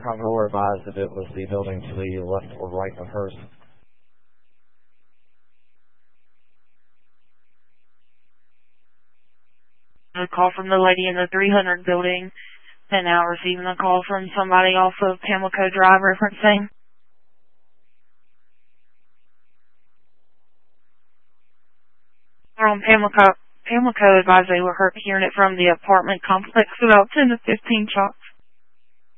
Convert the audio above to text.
Controller advised if it was the building to the left or right of hers. A call from the lady in the 300 building, and now receiving a call from somebody off of Pamlico Drive referencing. From Pamlico advised they were hearing it from the apartment complex, about 10 to 15 shots.